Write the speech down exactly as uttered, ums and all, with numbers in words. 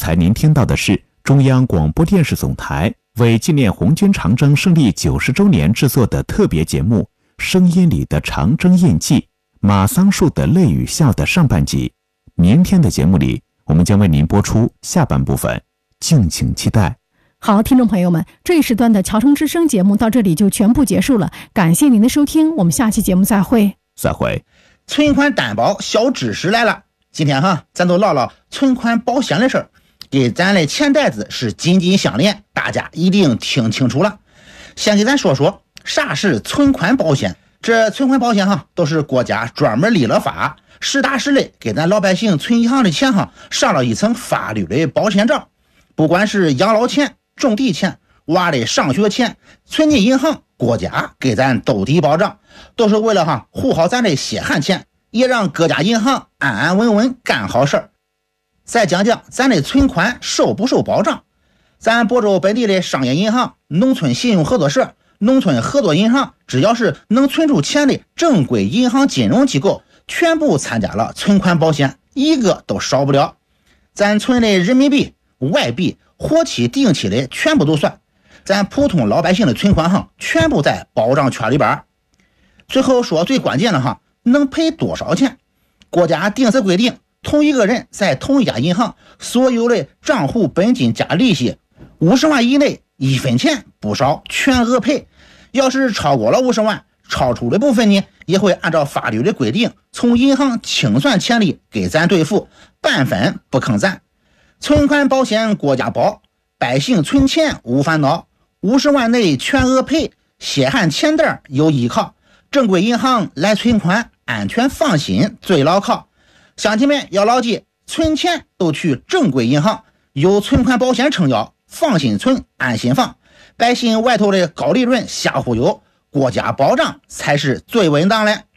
才您听到的是中央广播电视总台为纪念红军长征胜利九十周年制作的特别节目《声音里的长征印记》马桑树的泪与笑的上半集。明天的节目里，我们将为您播出下半部分，敬请期待。 好，听众朋友们，这一时段的侨生之声节目到这里就全部结束了，感谢您的收听，我们下期节目再会。 再会。 存款担保小知识来了，今天哈，咱都唠唠存款保险的事儿，给咱的钱袋子是紧紧相连，大家一定听清楚了。先给咱说说啥是存款保险。这存款保险哈，都是国家专门立了法，实打实的给咱老百姓存银行的钱哈，上了一层法律的保险罩。不管是养老钱、种地钱、娃的上学钱，存进银行，国家给咱兜底保障，都是为了哈护好咱的血汗钱，也让各家银行安安稳稳干好事儿。再讲讲咱的存款受不受保障。咱亳州本地的商业银行、农村信用合作社、农村合作银行，只要是能存出钱的正规银行金融机构，全部参加了存款保险，一个都少不了。咱存的人民币、外币、活期、定期的全部都算，咱普通老百姓的存款哈，全部在保障圈里边。最后说最关键的哈，能赔多少钱？国家定死规定，同一个人在同一家银行所有的账户本金加利息五十万以内，一分钱不少，全额赔。要是超过了五十万，超出的部分呢，也会按照法律的规定，从银行清算钱里给咱兑付，半分不坑咱。存款保险国家保，百姓存钱无烦恼，五十万内全额赔，血汗钱袋有依靠，正规银行来存款，安全放心最牢靠。乡亲们要牢记，存钱都去正规银行，有存款保险撑腰，放心存，安心放。百姓外头的高利润瞎忽悠，国家保障才是最稳当的。